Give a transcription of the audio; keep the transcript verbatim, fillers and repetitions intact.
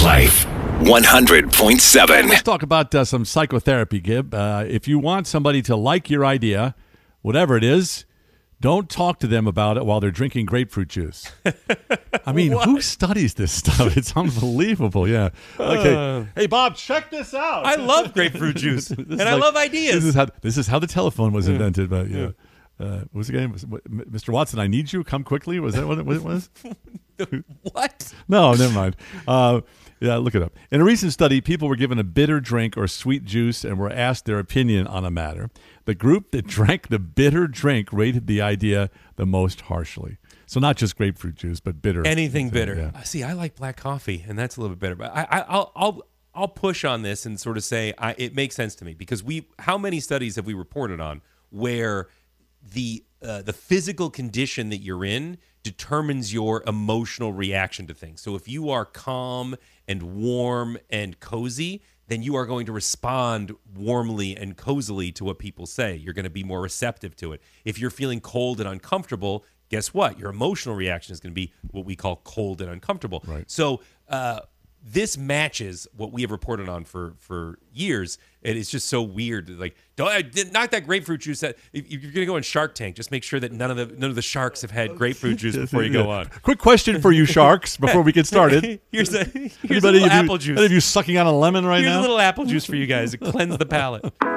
Life one hundred point seven. Let's talk about uh, some psychotherapy, Gib. Uh, if you want somebody to like your idea, whatever it is, don't talk to them about it while they're drinking grapefruit juice. I mean, who studies this stuff? It's unbelievable. Yeah. Okay. Uh, hey, Bob, check this out. I love grapefruit juice, and is I like- love ideas. This is how this is how the telephone was invented. But yeah, uh, what was the game? Was- what- Mister Watson, I need you. Come quickly. Was that what it, what it was? What? No, never mind. Uh, yeah, look it up. In a recent study, people were given a bitter drink or sweet juice and were asked their opinion on a matter. The group that drank the bitter drink rated the idea the most harshly. So not just grapefruit juice, but bitter. Anything So, bitter. yeah. Uh, See, I like black coffee, and that's a little bit better. But I, I, I'll, I'll, I'll push on this and sort of say I, it makes sense to me because we. How many studies have we reported on where the uh, the physical condition that you're in determines your emotional reaction to things? So if you are calm and warm and cozy, then you are going to respond warmly and cozily to what people say. You're going to be more receptive to it. If you're feeling cold and uncomfortable, guess what? Your emotional reaction is going to be what we call cold and uncomfortable. Right. So uh, this matches what we have reported on for, for years. And it's just so weird. Like, don't I did knock that grapefruit juice. That if you're going to go on Shark Tank, just make sure that none of the none of the sharks have had grapefruit juice before you go on. Quick question for you sharks before we get started. Here's a here's a Anybody little of you- apple juice. Any of you sucking on a lemon right Here's now? a little apple juice for you guys to cleanse the palate.